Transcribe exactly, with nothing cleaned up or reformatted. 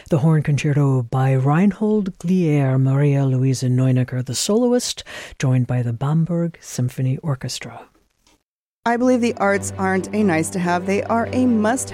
The horn concerto by Reinhold Glier, Maria Luisa Neunecker, the soloist, joined by the Bamberg Symphony Orchestra. I believe the arts aren't a nice to have, they are a must